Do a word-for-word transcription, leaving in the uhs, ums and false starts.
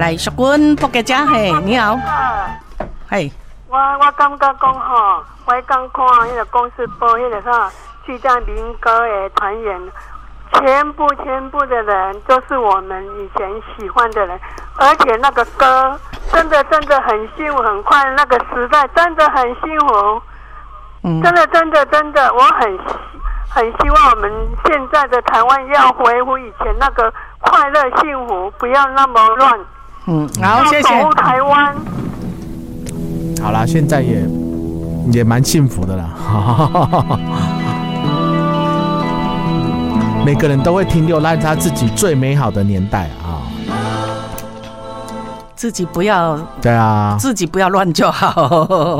来，淑君福家姐嘿，你好，嘿。 我我感觉讲吼，我刚看迄个公司播迄个啥，巨蛋民歌的团员，全部全部的人都是我们以前喜欢的人，而且那个歌真的真的很幸福，很快乐，那个时代真的很幸福，嗯，真的真的真的，我很很希望我们现在的台湾要恢复以前那个快乐幸福，不要那么乱。 嗯，好，谢谢。 要保护台湾。 好啦，现在也也蛮幸福的啦，每个人都会停留在他自己最美好的年代啊， 自己不要， 对啊， 自己不要乱就好。